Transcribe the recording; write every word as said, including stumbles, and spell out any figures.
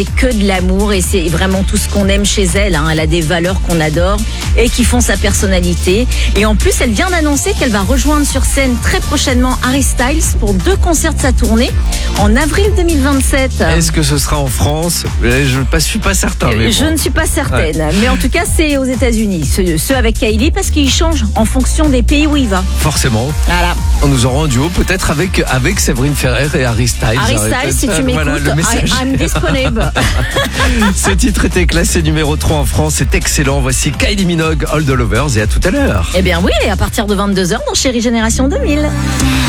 que de l'amour et c'est vraiment tout ce qu'on aime chez elle. Hein. Elle a des valeurs qu'on adore et qui font sa personnalité. Et en plus, elle vient d'annoncer qu'elle va rejoindre sur scène très prochainement Harry Styles pour deux concerts de sa tournée en avril deux mille vingt-sept. Est-ce que ce sera en France ? Je ne suis pas certain. Mais Je bon. ne suis pas certaine. Ouais. Mais en tout cas, c'est aux États-Unis. Ceux, ceux avec Kylie parce qu'ils changent en fonction des pays où il va. Forcément. Voilà. On nous aura un duo peut-être avec, avec Séverine Ferrer et Harry Styles. Harry Styles, si tu m'écoutes, Voilà, le message. I- I'm disponible. Ce titre était classé numéro trois en France. C'est excellent. Voici Kylie Minogue, All the Lovers. Et à tout à l'heure. Eh bien oui, et à partir de vingt-deux heures dans Chérie Génération deux mille.